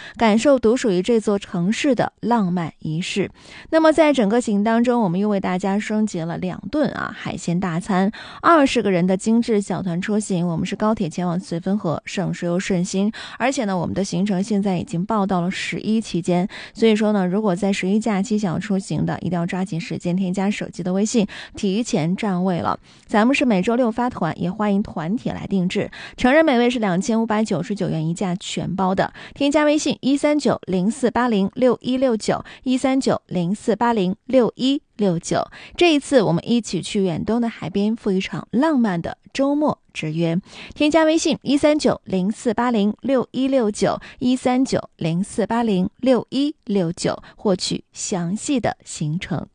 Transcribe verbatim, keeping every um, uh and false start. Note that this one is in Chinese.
感受独属于这座城市的浪漫仪式。那么在整个行当中，我们又为大家升级了两顿啊海鲜大餐，二十个人的精致小团出行，我们是高铁前往绥芬河，省时又顺心。而且呢，我们的行程现在已经报到了十一期间，所以说呢，如果在十一假期想要出行的，一定要抓紧时间添加手机的微信，提前占位了。咱们是每周六发团，也欢迎团体来定制，成人每位是两千五百九十九元一价全包的。添加微信一三九零四八零六一六九一三九零四八零六一六九。这一次我们一起去远东的海边赴一场浪漫的周末之约。添加微信一三九零四八零六一六九一三九零四八零六一六九，获取详细的行程。